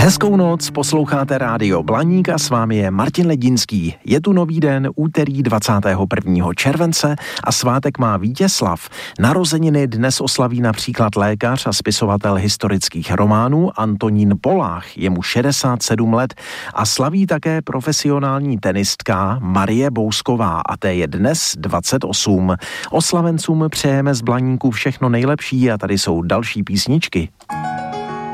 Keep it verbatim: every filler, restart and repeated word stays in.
Hezkou noc, posloucháte Rádio Blaník a s vámi je Martin Ledinský. Je tu nový den, úterý dvacátého prvního července a svátek má Vítězslav. Narozeniny dnes oslaví například lékař a spisovatel historických románů Antonín Polách, je mu šedesát sedm let, a slaví také profesionální tenistka Marie Bousková a té je dnes dvacet osm. Oslavencům přejeme z Blaníku všechno nejlepší a tady jsou další písničky.